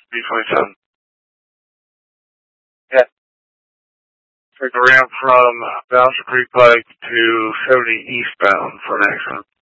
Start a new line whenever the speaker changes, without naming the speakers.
B27. Yeah. Take the ramp from Bouncer Creek Pike to 70 eastbound for an accident.